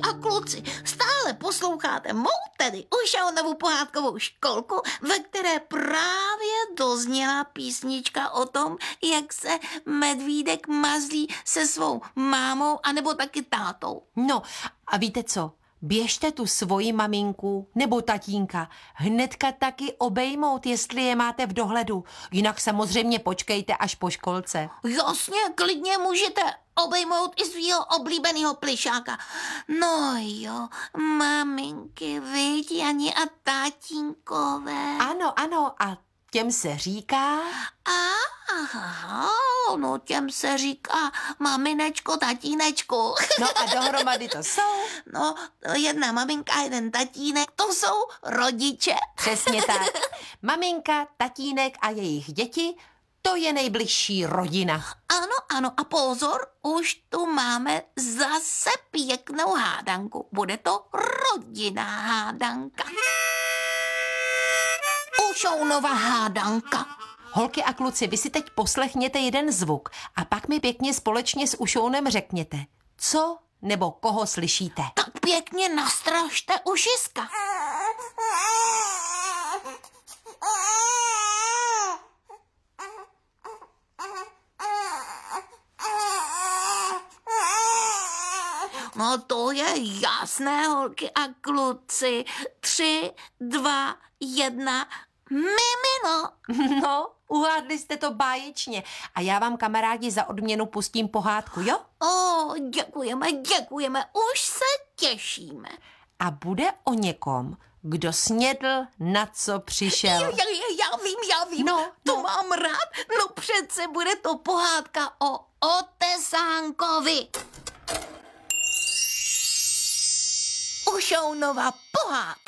a kluci, stále posloucháte mou, tedy Ušaunovu pohádkovou školku, ve které právě dozněla písnička o tom, jak se medvídek mazlí se svou mámou anebo taky tátou. No a víte co? Běžte tu svoji maminku nebo tatínka hnedka taky obejmout, jestli je máte v dohledu. Jinak samozřejmě počkejte až po školce. Jasně, klidně můžete obejmout i svýho oblíbeného plišáka. No jo, maminky, viď, Jani a tatínkové. Ano, a těm se říká... Aha, no těm se říká maminečko, tatínečko. No a dohromady to jsou? No, jedna maminka, jeden tatínek, to jsou rodiče. Přesně tak. Maminka, tatínek a jejich děti, to je nejbližší rodina. Ano, a pozor, už tu máme zase pěknou hádanku. Bude to rodinná hádanka. Ušaunova hádanka. Holky a kluci, vy si teď poslechněte jeden zvuk a pak mi pěkně společně s Ušounem řekněte, co nebo koho slyšíte. Tak pěkně nastražte ušiska. No to je jasné, holky a kluci. 3, 2, 1, mimino. No, uhádli jste to báječně. A já vám, kamarádi, za odměnu pustím pohádku, jo? Děkujeme, už se těšíme. A bude o někom, kdo snědl, na co přišel. Já vím, No, to no. mám rád. No přece bude to pohádka o Otesánkovi. Ušaunova pohádka.